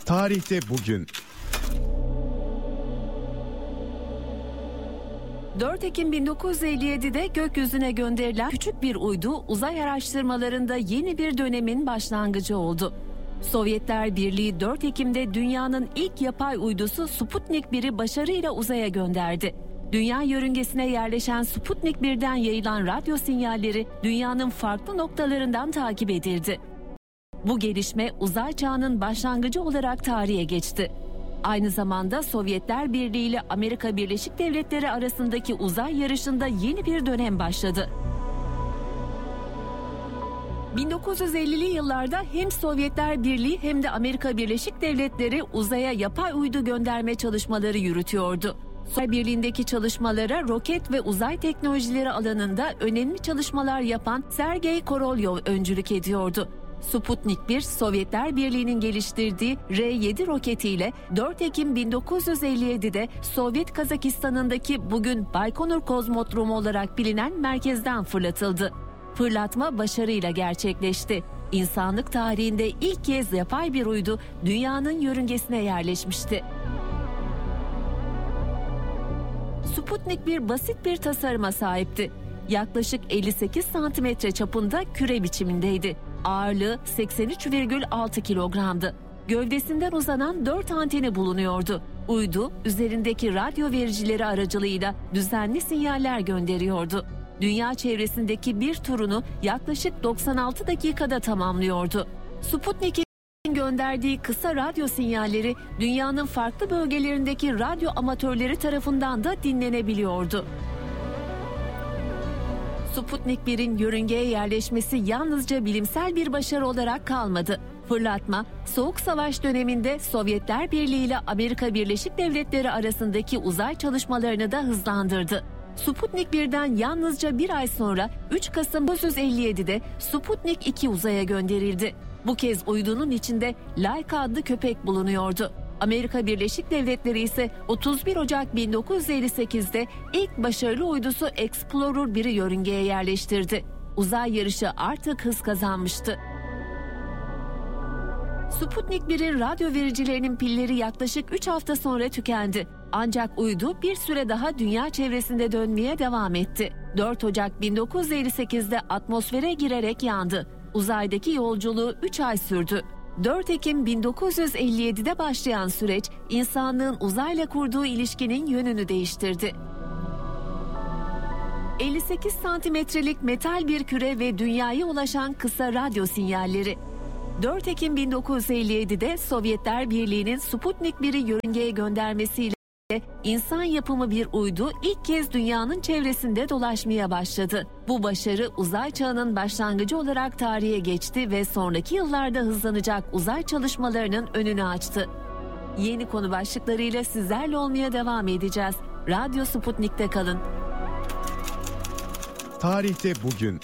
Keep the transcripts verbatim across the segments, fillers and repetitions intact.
Tarihte bugün. dört Ekim bin dokuz yüz elli yedi'de gökyüzüne gönderilen küçük bir uydu uzay araştırmalarında yeni bir dönemin başlangıcı oldu. Sovyetler Birliği dört Ekim'de dünyanın ilk yapay uydusu Sputnik bir'i başarıyla uzaya gönderdi. Dünya yörüngesine yerleşen Sputnik bir'den yayılan radyo sinyalleri dünyanın farklı noktalarından takip edildi. Bu gelişme uzay çağının başlangıcı olarak tarihe geçti. Aynı zamanda Sovyetler Birliği ile Amerika Birleşik Devletleri arasındaki uzay yarışında yeni bir dönem başladı. bin dokuz yüz ellili yıllarda hem Sovyetler Birliği hem de Amerika Birleşik Devletleri uzaya yapay uydu gönderme çalışmaları yürütüyordu. Sovyetler Birliği'ndeki çalışmalara roket ve uzay teknolojileri alanında önemli çalışmalar yapan Sergey Korolyov öncülük ediyordu. Sputnik bir, Sovyetler Birliği'nin geliştirdiği R yedi roketiyle dört Ekim bin dokuz yüz elli yedi'de Sovyet Kazakistan'ındaki bugün Baykonur Kozmodromu olarak bilinen merkezden fırlatıldı. Fırlatma başarıyla gerçekleşti. İnsanlık tarihinde ilk kez yapay bir uydu dünyanın yörüngesine yerleşmişti. Sputnik bir basit bir tasarıma sahipti. Yaklaşık elli sekiz santimetre çapında küre biçimindeydi. Ağırlığı seksen üç virgül altı kilogramdı. Gövdesinden uzanan dört anteni bulunuyordu. Uydu, üzerindeki radyo vericileri aracılığıyla düzenli sinyaller gönderiyordu. Dünya çevresindeki bir turunu yaklaşık doksan altı dakikada tamamlıyordu. Sputnik'in gönderdiği kısa radyo sinyalleri dünyanın farklı bölgelerindeki radyo amatörleri tarafından da dinlenebiliyordu. Sputnik bir'in yörüngeye yerleşmesi yalnızca bilimsel bir başarı olarak kalmadı. Fırlatma, Soğuk Savaş döneminde Sovyetler Birliği ile Amerika Birleşik Devletleri arasındaki uzay çalışmalarını da hızlandırdı. Sputnik bir'den yalnızca bir ay sonra üç Kasım bin dokuz yüz elli yedi'de Sputnik iki uzaya gönderildi. Bu kez uydunun içinde Laika adlı köpek bulunuyordu. Amerika Birleşik Devletleri ise otuz bir Ocak bin dokuz yüz elli sekiz'de ilk başarılı uydusu Explorer bir'i yörüngeye yerleştirdi. Uzay yarışı artık hız kazanmıştı. Sputnik bir'in radyo vericilerinin pilleri yaklaşık üç hafta sonra tükendi. Ancak uydu bir süre daha dünya çevresinde dönmeye devam etti. dört Ocak bin dokuz yüz elli sekiz'de atmosfere girerek yandı. Uzaydaki yolculuğu üç ay sürdü. dört Ekim bin dokuz yüz elli yedi'de başlayan süreç insanlığın uzayla kurduğu ilişkinin yönünü değiştirdi. elli sekiz santimetrelik metal bir küre ve dünyaya ulaşan kısa radyo sinyalleri. dört Ekim bin dokuz yüz elli yedi'de Sovyetler Birliği'nin Sputnik bir'i yörüngeye göndermesiyle insan yapımı bir uydu ilk kez dünyanın çevresinde dolaşmaya başladı. Bu başarı uzay çağının başlangıcı olarak tarihe geçti ve sonraki yıllarda hızlanacak uzay çalışmalarının önünü açtı. Yeni konu başlıklarıyla sizlerle olmaya devam edeceğiz. Radyo Sputnik'te kalın. Tarihte bugün.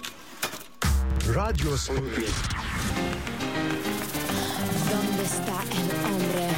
Radyo Sputnik. ¿Dónde está el hombre?